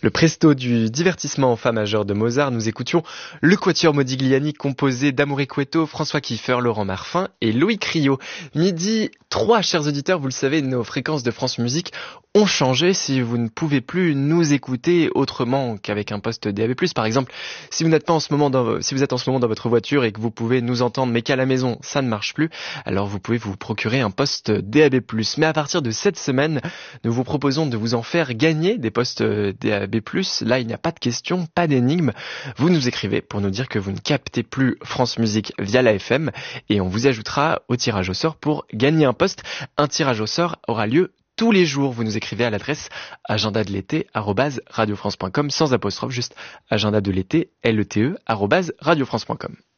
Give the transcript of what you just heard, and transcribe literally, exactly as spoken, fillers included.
Le presto du divertissement en fa majeur de Mozart, nous écoutions le quatuor Modigliani composé d'Amaury Cueto, François Kiefer, Laurent Marfin et Loïc Rio. Midi trois, chers auditeurs, vous le savez, nos fréquences de France Musique ont changé. Si vous ne pouvez plus nous écouter autrement qu'avec un poste D A B plus, par exemple, si vous n'êtes pas en ce moment dans, si vous êtes en ce moment dans votre voiture et que vous pouvez nous entendre mais qu'à la maison ça ne marche plus, alors vous pouvez vous procurer un poste D A B plus. Mais à partir de cette semaine, nous vous proposons de vous en faire gagner des postes D A B plus. Là, il n'y a pas de question, pas d'énigme. Vous nous écrivez pour nous dire que vous ne captez plus France Musique via la F M et on vous ajoutera au tirage au sort pour gagner un poste. Un tirage au sort aura lieu tous les jours. Vous nous écrivez à l'adresse agenda de l'été arobase radiofrance point com sans apostrophe, juste agenda de l'été L E T E arobase radiofrance point com.